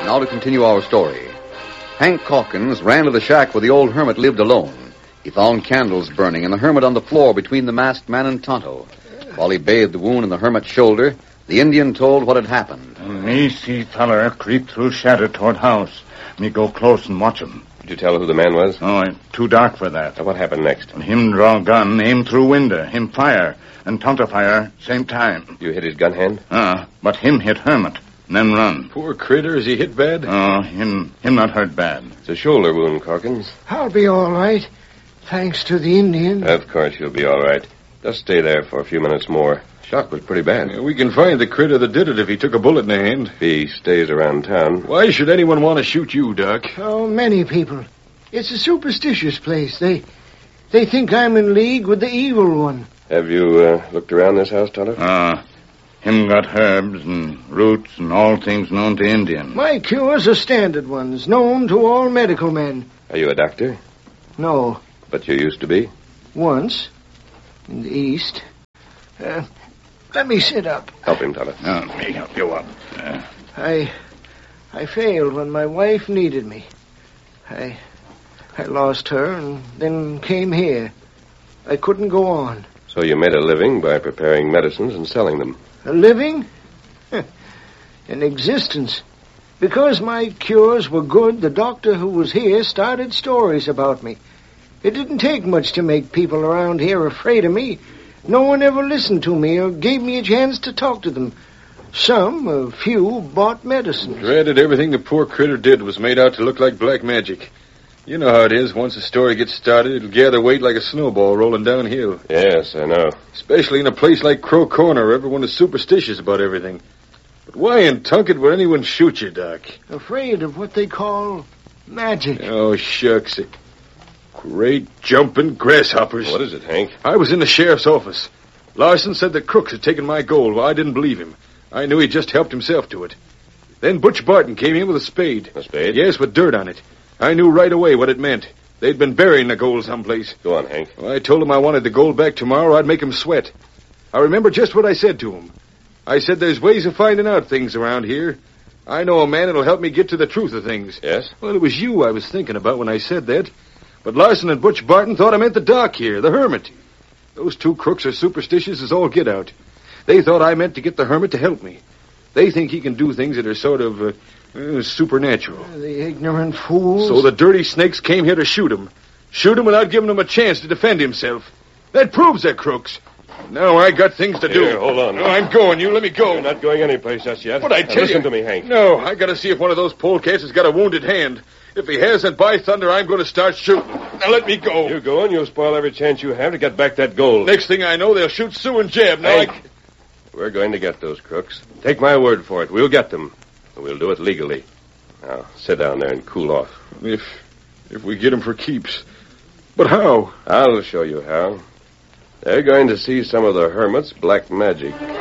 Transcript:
Now to continue our story. Hank Calkins ran to the shack where the old hermit lived alone. He found candles burning and the hermit on the floor between the masked man and Tonto. While he bathed the wound in the hermit's shoulder, the Indian told what had happened. Me see feller creep through shadow toward house. Me go close and watch him. Did you tell who the man was? Oh, it's too dark for that. What happened next? Him draw gun, aim through window. Him fire, and Tonto fire, same time. You hit his gun hand? But him hit hermit, and then run. Poor critter, is he hit bad? Oh, him not hurt bad. It's a shoulder wound, Calkins. I'll be all right, thanks to the Indian. Of course you'll be all right. Just stay there for a few minutes more. Shock was pretty bad. Yeah, we can find the critter that did it if he took a bullet in the hand. If he stays around town. Why should anyone want to shoot you, Doc? Oh, many people. It's a superstitious place. They think I'm in league with the evil one. Have you looked around this house, Tonto? Him got herbs and roots and all things known to Indian. My cures are standard ones, known to all medical men. Are you a doctor? No. But you used to be? Once. In the East. Let me sit up. Help him, Tonto. Let me help you up. I failed when my wife needed me. I lost her and then came here. I couldn't go on. So you made a living by preparing medicines and selling them? A living? An existence. Because my cures were good, the doctor who was here started stories about me. It didn't take much to make people around here afraid of me. No one ever listened to me or gave me a chance to talk to them. A few, bought medicines. Dreaded everything the poor critter did was made out to look like black magic. You know how it is. Once a story gets started, it'll gather weight like a snowball rolling downhill. Yes, I know. Especially in a place like Crow Corner, where everyone is superstitious about everything. But why in Tunket would anyone shoot you, Doc? Afraid of what they call magic. Oh, shucks. Great jumping grasshoppers. What is it, Hank? I was in the sheriff's office. Larson said that Crooks had taken my gold. Well, I didn't believe him. I knew he'd just helped himself to it. Then Butch Barton came in with a spade. A spade? Yes, with dirt on it. I knew right away what it meant. They'd been burying the gold someplace. Go on, Hank. Well, I told him I wanted the gold back tomorrow. I'd make him sweat. I remember just what I said to him. I said there's ways of finding out things around here. I know a man that'll help me get to the truth of things. Yes? Well, it was you I was thinking about when I said that. But Larson and Butch Barton thought I meant the doc here, the hermit. Those two crooks are superstitious as all get out. They thought I meant to get the hermit to help me. They think he can do things that are sort of supernatural. The ignorant fools. So the dirty snakes came here to shoot him. Shoot him without giving him a chance to defend himself. That proves they're crooks. Now I got things to do. Here, hold on. No, I'm going. You let me go. You're not going anyplace just yet. But I tell you... Listen to me, Hank. No, I got to see if one of those polecats has got a wounded hand. If he has, then by thunder, I'm going to start shooting. Now let me go. You go and you'll spoil every chance you have to get back that gold. Next thing I know, they'll shoot Sue and Jeb. Now Hank, we're going to get those crooks. Take my word for it. We'll get them. And we'll do it legally. Now, sit down there and cool off. If we get them for keeps. But how? I'll show you how. They're going to see some of the hermit's black magic.